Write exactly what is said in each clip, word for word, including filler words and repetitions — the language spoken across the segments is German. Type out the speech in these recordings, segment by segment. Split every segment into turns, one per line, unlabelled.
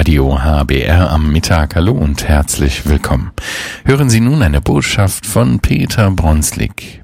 Radio H B R am Mittag. Hallo und herzlich willkommen. Hören Sie nun eine Botschaft von Peter Bronslik.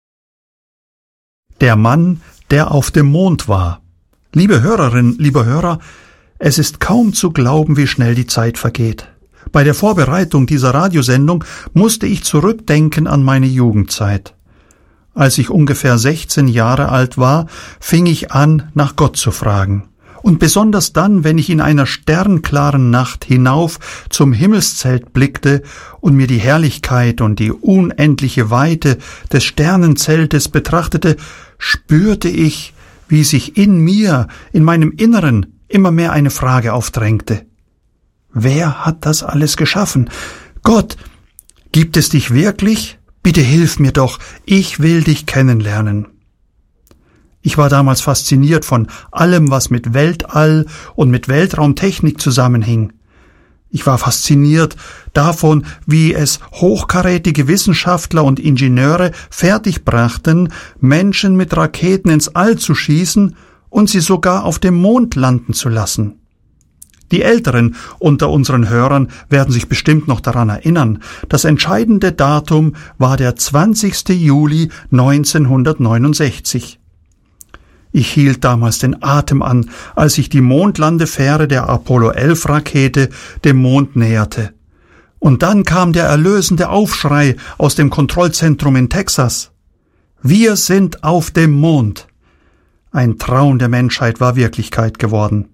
Der Mann, der auf dem Mond war. Liebe Hörerinnen, liebe Hörer, es ist kaum zu glauben, wie schnell die Zeit vergeht. Bei der Vorbereitung dieser Radiosendung musste ich zurückdenken an meine Jugendzeit. Als ich ungefähr sechzehn Jahre alt war, fing ich an, nach Gott zu fragen. Und besonders dann, wenn ich in einer sternklaren Nacht hinauf zum Himmelszelt blickte und mir die Herrlichkeit und die unendliche Weite des Sternenzeltes betrachtete, spürte ich, wie sich in mir, in meinem Inneren, immer mehr eine Frage aufdrängte. Wer hat das alles geschaffen? Gott, gibt es dich wirklich? Bitte hilf mir doch, ich will dich kennenlernen. Ich war damals fasziniert von allem, was mit Weltall und mit Weltraumtechnik zusammenhing. Ich war fasziniert davon, wie es hochkarätige Wissenschaftler und Ingenieure fertigbrachten, Menschen mit Raketen ins All zu schießen und sie sogar auf dem Mond landen zu lassen. Die Älteren unter unseren Hörern werden sich bestimmt noch daran erinnern. Das entscheidende Datum war der zwanzigster Juli neunzehnhundertneunundsechzig. Ich hielt damals den Atem an, als sich die Mondlandefähre der Apollo elf Rakete dem Mond näherte. Und dann kam der erlösende Aufschrei aus dem Kontrollzentrum in Texas. Wir sind auf dem Mond. Ein Traum der Menschheit war Wirklichkeit geworden.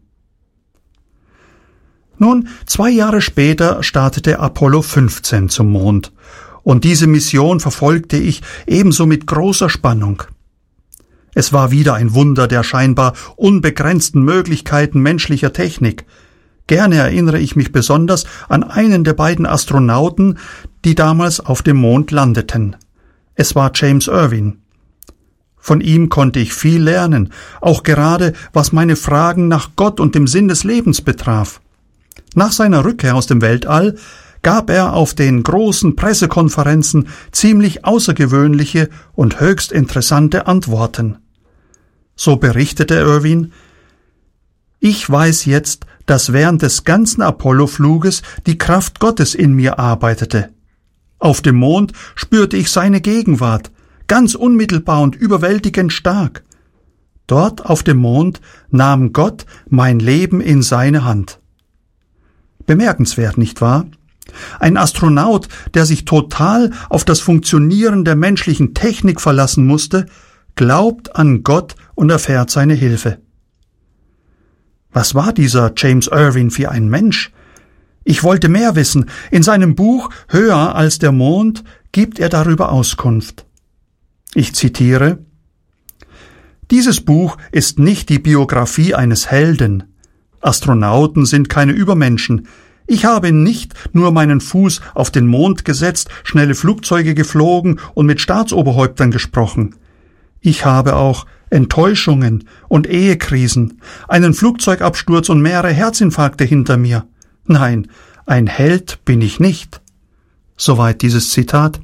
Nun, zwei Jahre später startete Apollo fünfzehn zum Mond. Und diese Mission verfolgte ich ebenso mit großer Spannung. Es war wieder ein Wunder der scheinbar unbegrenzten Möglichkeiten menschlicher Technik. Gerne erinnere ich mich besonders an einen der beiden Astronauten, die damals auf dem Mond landeten. Es war James Irwin. Von ihm konnte ich viel lernen, auch gerade was meine Fragen nach Gott und dem Sinn des Lebens betraf. Nach seiner Rückkehr aus dem Weltall gab er auf den großen Pressekonferenzen ziemlich außergewöhnliche und höchst interessante Antworten. So berichtete Irwin: Ich weiß jetzt, dass während des ganzen Apollo-Fluges die Kraft Gottes in mir arbeitete. Auf dem Mond spürte ich seine Gegenwart, ganz unmittelbar und überwältigend stark. Dort auf dem Mond nahm Gott mein Leben in seine Hand. Bemerkenswert, nicht wahr? Ein Astronaut, der sich total auf das Funktionieren der menschlichen Technik verlassen musste, glaubt an Gott und erfährt seine Hilfe. Was war dieser James Irwin für ein Mensch? Ich wollte mehr wissen. In seinem Buch Höher als der Mond gibt er darüber Auskunft. Ich zitiere: Dieses Buch ist nicht die Biografie eines Helden. Astronauten sind keine Übermenschen. Ich habe nicht nur meinen Fuß auf den Mond gesetzt, schnelle Flugzeuge geflogen und mit Staatsoberhäuptern gesprochen. Ich habe auch Enttäuschungen und Ehekrisen, einen Flugzeugabsturz und mehrere Herzinfarkte hinter mir. Nein, ein Held bin ich nicht. Soweit dieses Zitat.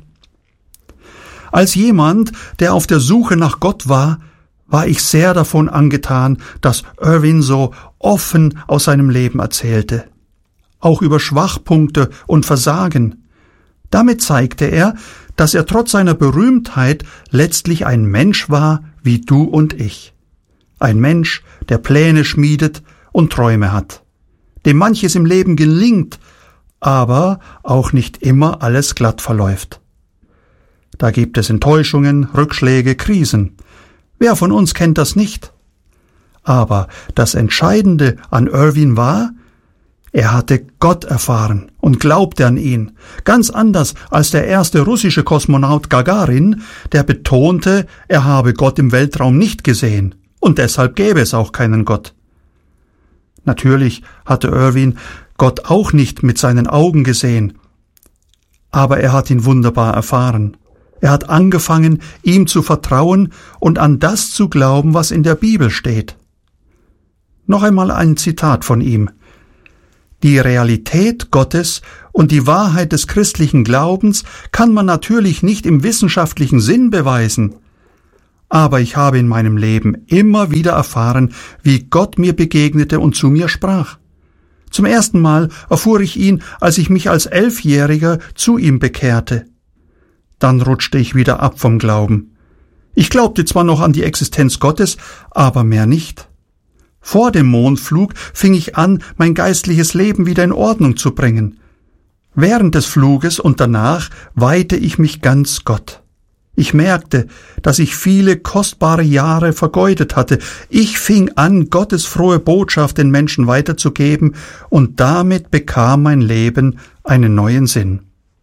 Als jemand, der auf der Suche nach Gott war, war ich sehr davon angetan, dass Irwin so offen aus seinem Leben erzählte. Auch über Schwachpunkte und Versagen. Damit zeigte er, dass er trotz seiner Berühmtheit letztlich ein Mensch war wie du und ich. Ein Mensch, der Pläne schmiedet und Träume hat, dem manches im Leben gelingt, aber auch nicht immer alles glatt verläuft. Da gibt es Enttäuschungen, Rückschläge, Krisen. Wer von uns kennt das nicht? Aber das Entscheidende an Irwin war, er hatte Gott erfahren und glaubte an ihn, ganz anders als der erste russische Kosmonaut Gagarin, der betonte, er habe Gott im Weltraum nicht gesehen und deshalb gäbe es auch keinen Gott. Natürlich hatte Irwin Gott auch nicht mit seinen Augen gesehen, aber er hat ihn wunderbar erfahren. Er hat angefangen, ihm zu vertrauen und an das zu glauben, was in der Bibel steht. Noch einmal ein Zitat von ihm. Die Realität Gottes und die Wahrheit des christlichen Glaubens kann man natürlich nicht im wissenschaftlichen Sinn beweisen. Aber ich habe in meinem Leben immer wieder erfahren, wie Gott mir begegnete und zu mir sprach. Zum ersten Mal erfuhr ich ihn, als ich mich als Elfjähriger zu ihm bekehrte. Dann rutschte ich wieder ab vom Glauben. Ich glaubte zwar noch an die Existenz Gottes, aber mehr nicht. Vor dem Mondflug fing ich an, mein geistliches Leben wieder in Ordnung zu bringen. Während des Fluges und danach weihte ich mich ganz Gott. Ich merkte, dass ich viele kostbare Jahre vergeudet hatte. Ich fing an, Gottes frohe Botschaft den Menschen weiterzugeben, und damit bekam mein Leben einen neuen Sinn.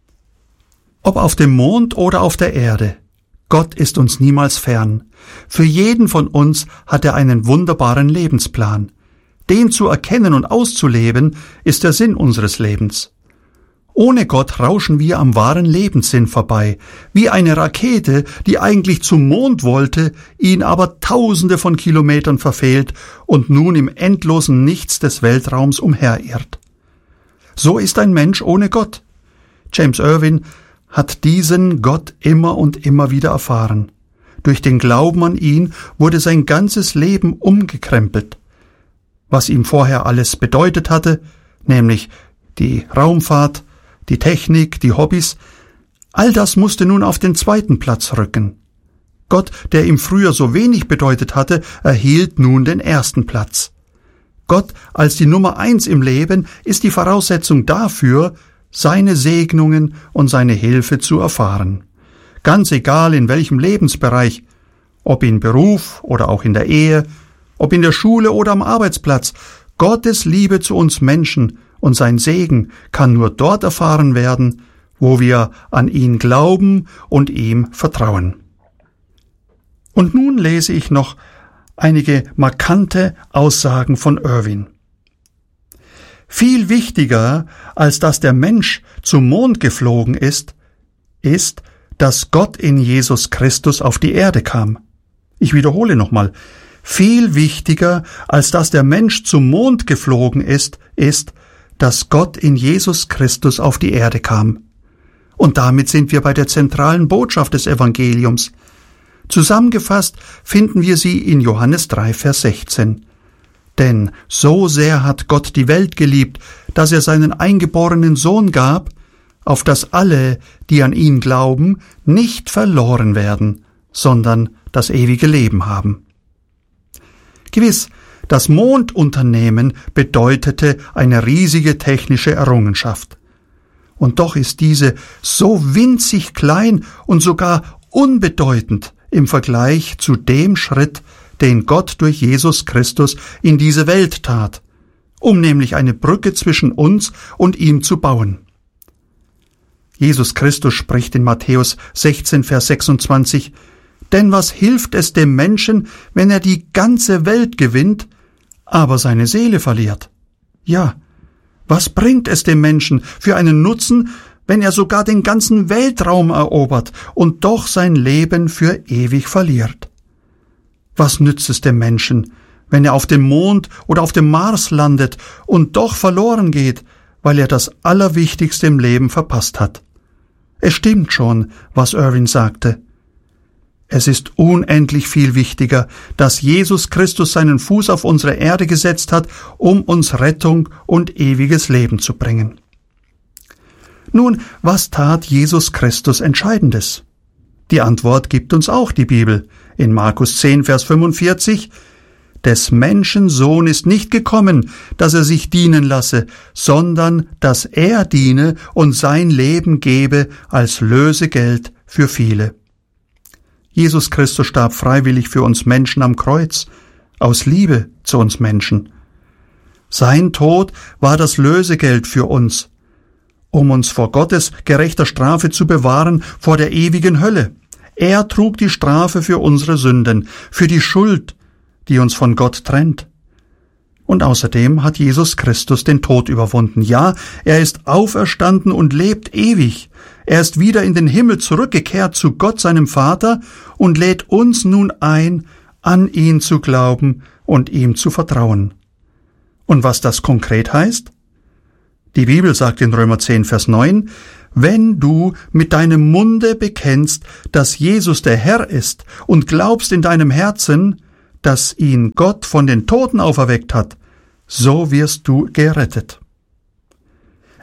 Ob auf dem Mond oder auf der Erde, Gott ist uns niemals fern. Für jeden von uns hat er einen wunderbaren Lebensplan. Den zu erkennen und auszuleben, ist der Sinn unseres Lebens. Ohne Gott rauschen wir am wahren Lebenssinn vorbei, wie eine Rakete, die eigentlich zum Mond wollte, ihn aber tausende von Kilometern verfehlt und nun im endlosen Nichts des Weltraums umherirrt. So ist ein Mensch ohne Gott. James Irwin hat diesen Gott immer und immer wieder erfahren. Durch den Glauben an ihn wurde sein ganzes Leben umgekrempelt. Was ihm vorher alles bedeutet hatte, nämlich die Raumfahrt, die Technik, die Hobbys, all das musste nun auf den zweiten Platz rücken. Gott, der ihm früher so wenig bedeutet hatte, erhielt nun den ersten Platz. Gott als die Nummer eins im Leben ist die Voraussetzung dafür, seine Segnungen und seine Hilfe zu erfahren. Ganz egal in welchem Lebensbereich, ob in Beruf oder auch in der Ehe, ob in der Schule oder am Arbeitsplatz, Gottes Liebe zu uns Menschen und sein Segen kann nur dort erfahren werden, wo wir an ihn glauben und ihm vertrauen. Und nun lese ich noch einige markante Aussagen von Irwin. Viel wichtiger, als dass der Mensch zum Mond geflogen ist, ist, dass Gott in Jesus Christus auf die Erde kam. Ich wiederhole nochmal. Viel wichtiger, als dass der Mensch zum Mond geflogen ist, ist, dass Gott in Jesus Christus auf die Erde kam. Und damit sind wir bei der zentralen Botschaft des Evangeliums. Zusammengefasst finden wir sie in Johannes drei, Vers sechzehn. Denn so sehr hat Gott die Welt geliebt, dass er seinen eingeborenen Sohn gab, auf dass alle, die an ihn glauben, nicht verloren werden, sondern das ewige Leben haben. Gewiss, das Mondunternehmen bedeutete eine riesige technische Errungenschaft. Und doch ist diese so winzig klein und sogar unbedeutend im Vergleich zu dem Schritt, den Gott durch Jesus Christus in diese Welt tat, um nämlich eine Brücke zwischen uns und ihm zu bauen. Jesus Christus spricht in Matthäus sechzehn, Vers sechsundzwanzig, denn was hilft es dem Menschen, wenn er die ganze Welt gewinnt, aber seine Seele verliert? Ja, was bringt es dem Menschen für einen Nutzen, wenn er sogar den ganzen Weltraum erobert und doch sein Leben für ewig verliert? Was nützt es dem Menschen, wenn er auf dem Mond oder auf dem Mars landet und doch verloren geht, weil er das Allerwichtigste im Leben verpasst hat? Es stimmt schon, was Irwin sagte. Es ist unendlich viel wichtiger, dass Jesus Christus seinen Fuß auf unsere Erde gesetzt hat, um uns Rettung und ewiges Leben zu bringen. Nun, was tat Jesus Christus Entscheidendes? Die Antwort gibt uns auch die Bibel. In Markus zehn, Vers fünfundvierzig, des Menschen Sohn ist nicht gekommen, dass er sich dienen lasse, sondern dass er diene und sein Leben gebe als Lösegeld für viele. Jesus Christus starb freiwillig für uns Menschen am Kreuz, aus Liebe zu uns Menschen. Sein Tod war das Lösegeld für uns, um uns vor Gottes gerechter Strafe zu bewahren, vor der ewigen Hölle. Er trug die Strafe für unsere Sünden, für die Schuld, die uns von Gott trennt. Und außerdem hat Jesus Christus den Tod überwunden. Ja, er ist auferstanden und lebt ewig. Er ist wieder in den Himmel zurückgekehrt zu Gott, seinem Vater, und lädt uns nun ein, an ihn zu glauben und ihm zu vertrauen. Und was das konkret heißt? Die Bibel sagt in Römer zehn, Vers neun, wenn du mit deinem Munde bekennst, dass Jesus der Herr ist und glaubst in deinem Herzen, dass ihn Gott von den Toten auferweckt hat, so wirst du gerettet.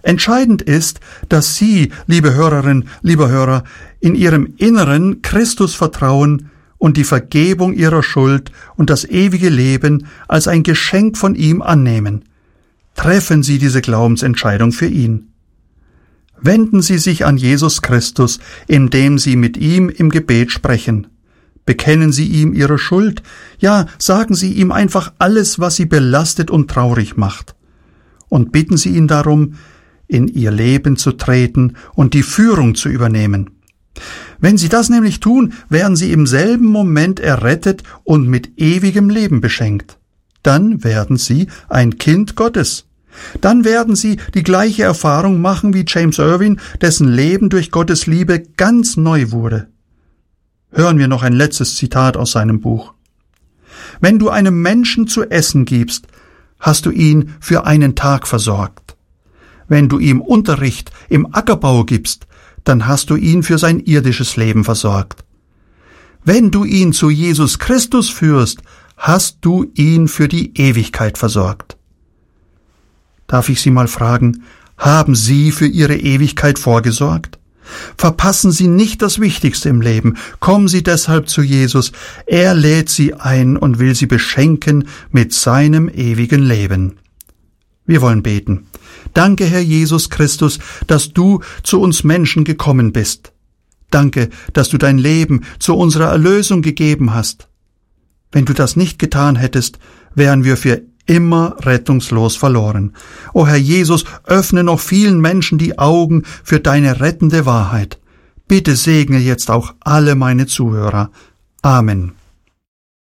Entscheidend ist, dass Sie, liebe Hörerin, lieber Hörer, in Ihrem Inneren Christus vertrauen und die Vergebung Ihrer Schuld und das ewige Leben als ein Geschenk von ihm annehmen. Treffen Sie diese Glaubensentscheidung für ihn. Wenden Sie sich an Jesus Christus, indem Sie mit ihm im Gebet sprechen. Bekennen Sie ihm Ihre Schuld, ja, sagen Sie ihm einfach alles, was Sie belastet und traurig macht. Und bitten Sie ihn darum, in Ihr Leben zu treten und die Führung zu übernehmen. Wenn Sie das nämlich tun, werden Sie im selben Moment errettet und mit ewigem Leben beschenkt. Dann werden Sie ein Kind Gottes. Dann werden Sie die gleiche Erfahrung machen wie James Irwin, dessen Leben durch Gottes Liebe ganz neu wurde. Hören wir noch ein letztes Zitat aus seinem Buch. Wenn du einem Menschen zu essen gibst, hast du ihn für einen Tag versorgt. Wenn du ihm Unterricht im Ackerbau gibst, dann hast du ihn für sein irdisches Leben versorgt. Wenn du ihn zu Jesus Christus führst, hast du ihn für die Ewigkeit versorgt. Darf ich Sie mal fragen, haben Sie für Ihre Ewigkeit vorgesorgt? Verpassen Sie nicht das Wichtigste im Leben. Kommen Sie deshalb zu Jesus. Er lädt Sie ein und will Sie beschenken mit seinem ewigen Leben. Wir wollen beten. Danke, Herr Jesus Christus, dass du zu uns Menschen gekommen bist. Danke, dass du dein Leben zu unserer Erlösung gegeben hast. Wenn du das nicht getan hättest, wären wir für immer rettungslos verloren. O Herr Jesus, öffne noch vielen Menschen die Augen für deine rettende Wahrheit. Bitte segne jetzt auch alle meine Zuhörer. Amen.